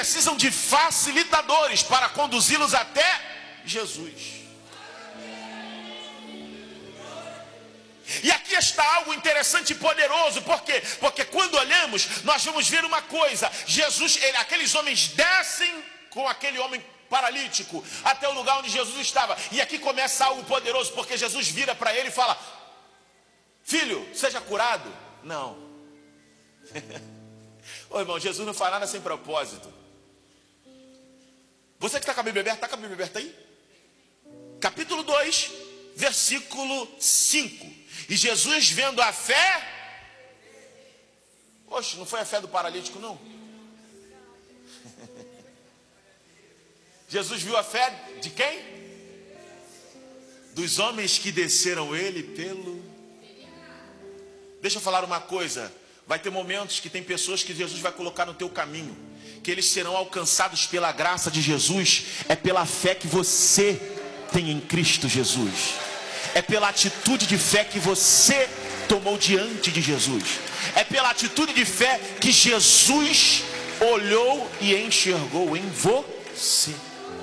precisam de facilitadores para conduzi-los até Jesus. E aqui está algo interessante e poderoso. Por quê? Porque quando olhamos, nós vamos ver uma coisa. Jesus, aqueles homens descem com aquele homem paralítico até o lugar onde Jesus estava. E aqui começa algo poderoso, porque Jesus vira para ele e fala: filho, seja curado. Não. Ô irmão, Jesus não faz nada sem propósito. Você que está com a Bíblia aberta, está com a Bíblia aberta aí? Capítulo 2, versículo 5. E Jesus, vendo a fé... Poxa, não foi a fé do paralítico, não? Jesus viu a fé de quem? Dos homens que desceram ele pelo... Deixa eu falar uma coisa. Vai ter momentos que tem pessoas que Jesus vai colocar no teu caminho, que eles serão alcançados pela graça de Jesus. É pela fé que você tem em Cristo Jesus. É pela atitude de fé que você tomou diante de Jesus. É pela atitude de fé que Jesus olhou e enxergou em você.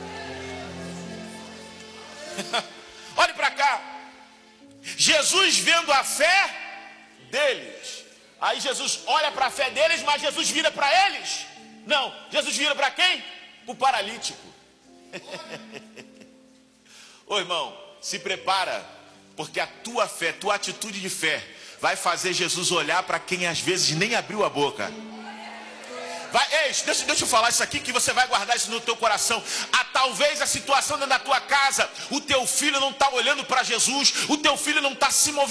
Olhe para cá. Jesus vendo a fé deles. Aí Jesus olha para a fé deles, mas Jesus vira para eles? Não, Jesus vira para quem? Para o paralítico. Ô irmão, se prepara, porque a tua fé, tua atitude de fé vai fazer Jesus olhar para quem às vezes nem abriu a boca. Ei, deixa eu falar isso aqui, que você vai guardar isso no teu coração. Talvez a situação dentro da tua casa, o teu filho não está olhando para Jesus, o teu filho não está se movimentando.